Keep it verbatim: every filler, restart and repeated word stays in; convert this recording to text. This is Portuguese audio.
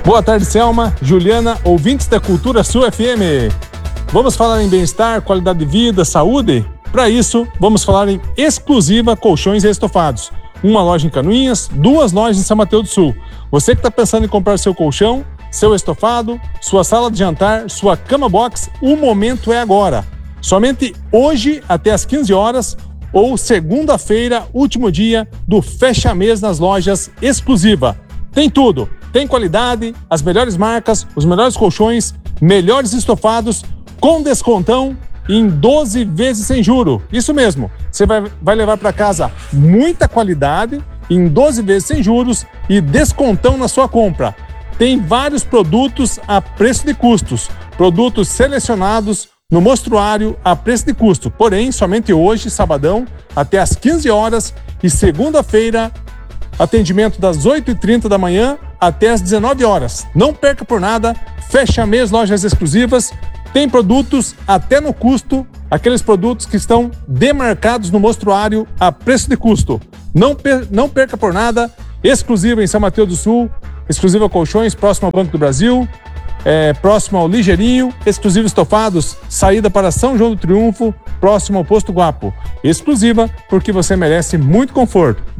Boa tarde, Selma, Juliana, ouvintes da Cultura Sul F M. Vamos falar em bem-estar, qualidade de vida, saúde? Para isso, vamos falar em Exclusiva Colchões e Estofados. Uma loja em Canoinhas, duas lojas em São Mateus do Sul. Você que está pensando em comprar seu colchão, seu estofado, sua sala de jantar, sua cama box, o momento é agora. Somente hoje até às quinze horas ou segunda-feira, último dia do fecha-mês nas lojas Exclusiva. Tem tudo, tem qualidade, as melhores marcas, os melhores colchões, melhores estofados, com descontão em doze vezes sem juro. Isso mesmo, você vai, vai levar para casa muita qualidade em doze vezes sem juros e descontão na sua compra. Tem vários produtos a preço de custos, produtos selecionados no mostruário a preço de custo. Porém, somente hoje, sabadão, até às quinze horas e segunda-feira, atendimento das oito e trinta da manhã até às dezenove horas. Não perca por nada, fecha mês Lojas Exclusivas. Tem produtos até no custo, aqueles produtos que estão demarcados no mostruário a preço de custo. Não, per, não perca por nada, Exclusiva em São Mateus do Sul, Exclusiva Colchões, próximo ao Banco do Brasil, é, próximo ao Ligeirinho, Exclusiva Estofados, saída para São João do Triunfo, próximo ao Posto Guapo. Exclusiva, porque você merece muito conforto.